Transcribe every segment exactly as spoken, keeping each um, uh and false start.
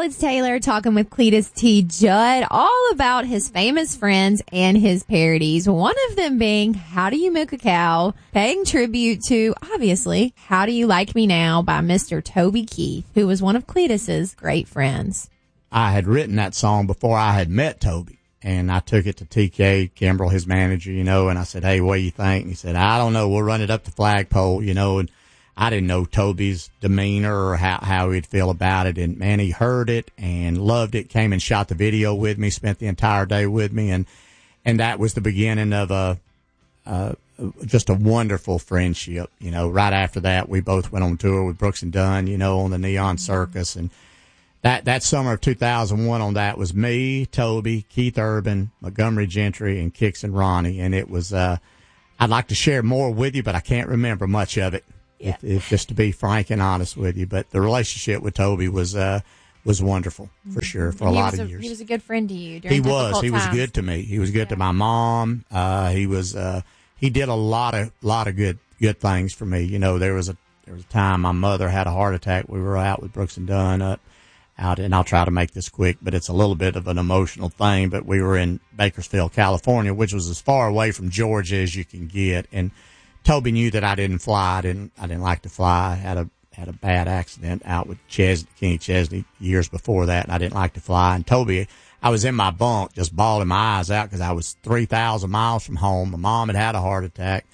it's Taylor talking with Cletus T. Judd all about his famous friends and his parodies. One of them being How Do You Milk a Cow, paying tribute to, obviously, How Do You Like Me Now by Mister Toby Keith, who was one of Cletus's great friends. I had written that song before I had met Toby, and I took it to T K, Kimbrell, his manager, you know, and I said, hey, what do you think? And he said, I don't know, we'll run it up the flagpole, you know, and I didn't know Toby's demeanor or how, how he'd feel about it. And man, he heard it and loved it, came and shot the video with me, spent the entire day with me. And, and that was the beginning of a, uh, just a wonderful friendship. You know, right after that, we both went on tour with Brooks and Dunn, you know, on the Neon Circus. And that, that summer of two thousand one on that was me, Toby, Keith Urban, Montgomery Gentry, and Kix and Ronnie. And it was, uh, I'd like to share more with you, but I can't remember much of it. Yeah. If, if just to be frank and honest with you, but the relationship with Toby was uh was wonderful for sure for a lot of a, years. He was a good friend to you. During he was. He times. was good to me. He was good yeah. to my mom. Uh, he was. Uh, he did a lot of lot of good good things for me. You know, there was a there was a time my mother had a heart attack. We were out with Brooks and Dunn up out, and I'll try to make this quick, but it's a little bit of an emotional thing. But we were in Bakersfield, California, which was as far away from Georgia as you can get, and Toby knew that I didn't fly. I didn't, I didn't like to fly. I had a, had a bad accident out with Chesney, Kenny Chesney years before that, and I didn't like to fly. And Toby, I was in my bunk just bawling my eyes out because I was three thousand miles from home. My mom had had a heart attack,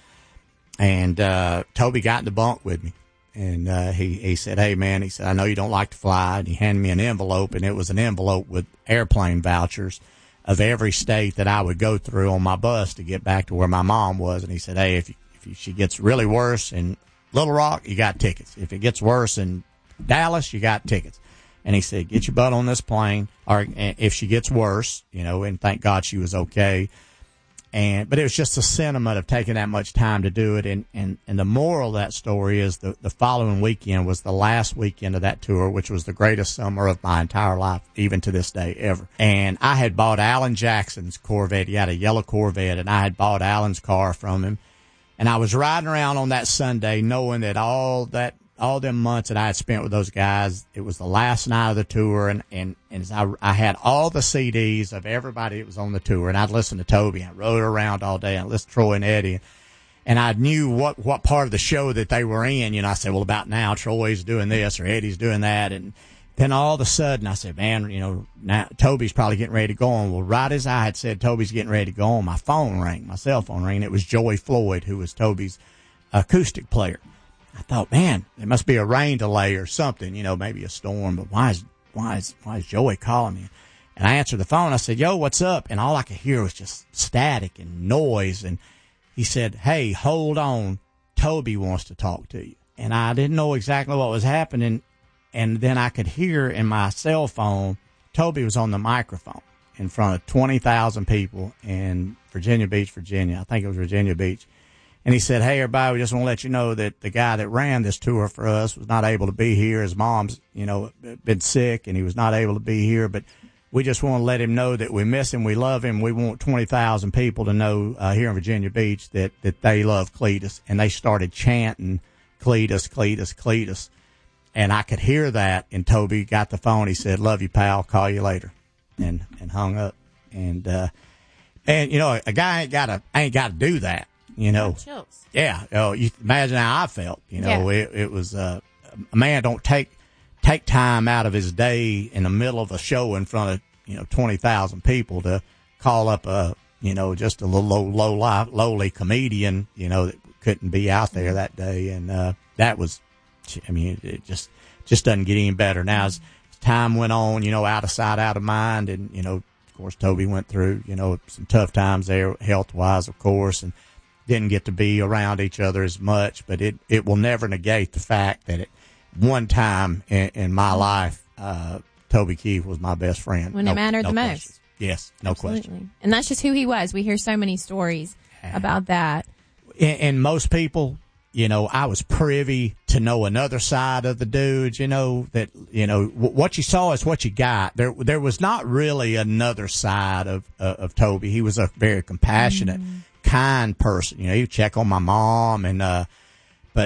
and, uh, Toby got in the bunk with me. And, uh, he, he said, hey man, he said, I know you don't like to fly. And he handed me an envelope, and it was an envelope with airplane vouchers of every state that I would go through on my bus to get back to where my mom was. And he said, hey, if you, If she gets really worse in Little Rock, you got tickets. If it gets worse in Dallas, you got tickets. And he said, get your butt on this plane. Or if she gets worse, you know, and thank God she was okay. And, but it was just a sentiment of taking that much time to do it. And, and, and the moral of that story is the, the following weekend was the last weekend of that tour, which was the greatest summer of my entire life, even to this day ever. And I had bought Alan Jackson's Corvette. He had a yellow Corvette, and I had bought Alan's car from him. And I was riding around on that Sunday knowing that all that, all them months that I had spent with those guys, it was the last night of the tour. And, and, and I, I had all the C Ds of everybody that was on the tour. And I'd listen to Toby. I rode around all day. I listened to Troy and Eddie. And I knew what, what part of the show that they were in. You know, I said, well, about now, Troy's doing this or Eddie's doing that. And then all of a sudden I said, man, you know, now Toby's probably getting ready to go on. Well, right as I had said Toby's getting ready to go on, my phone rang, my cell phone rang. It was Joey Floyd, who was Toby's acoustic player. I thought, man, there must be a rain delay or something, you know, maybe a storm, but why is, why is, why is Joey calling me? And I answered the phone. I said, yo, what's up? And all I could hear was just static and noise. And he said, hey, hold on. Toby wants to talk to you. And I didn't know exactly what was happening. And then I could hear in my cell phone, Toby was on the microphone in front of twenty thousand people in Virginia Beach, Virginia. I think it was Virginia Beach. And he said, hey, everybody, we just want to let you know that the guy that ran this tour for us was not able to be here. His mom's, you know, been sick, and he was not able to be here. But we just want to let him know that we miss him. We love him. We want twenty thousand people to know uh, here in Virginia Beach that, that they love Cletus. And they started chanting, Cletus, Cletus, Cletus. And I could hear that, and Toby got the phone. He said, love you, pal. Call you later. And, and hung up. And, uh, and, you know, a guy ain't gotta, ain't gotta do that, you know. Chills. Yeah. Oh, you imagine how I felt, you know, yeah. it, it was, uh, a man don't take, take time out of his day in the middle of a show in front of, you know, twenty thousand people to call up a, you know, just a little low, low life, lowly comedian, you know, that couldn't be out there that day. And, uh, that was, I mean, it just, just doesn't get any better. Now, as time went on, you know, out of sight, out of mind. And, you know, of course, Toby went through, you know, some tough times there, health wise, of course, and didn't get to be around each other as much. But it, it will never negate the fact that at one time in, in my life, uh, Toby Keith was my best friend. When no, it mattered no the question. most. Yes, no Absolutely. question. And that's just who he was. We hear so many stories yeah. about that. And, and most people, you know, I was privy to know another side of the dude, you know, that, you know, w- what you saw is what you got. There, there was not really another side of, uh, of Toby. He was a very compassionate, mm. kind person. You know, he'd check on my mom and, uh, but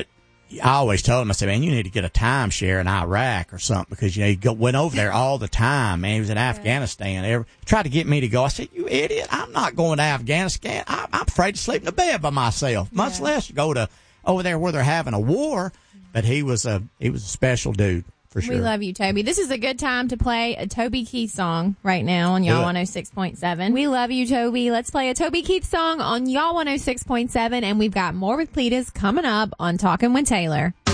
I always told him, I said, man, you need to get a timeshare in Iraq or something because, you know, he go, went over there all the time, man. He was in Afghanistan. Every, tried to get me to go. I said, you idiot. I'm not going to Afghanistan. I, I'm afraid to sleep in the bed by myself, much yeah. less go to over there where they're having a war. But he was a, he was a special dude. For sure. We love you, Toby. This is a good time to play a Toby Keith song right now on Y'all one oh six point seven. We love you, Toby. Let's play a Toby Keith song on Y'all one oh six point seven, and we've got more with Cletus coming up on Talking with Taylor.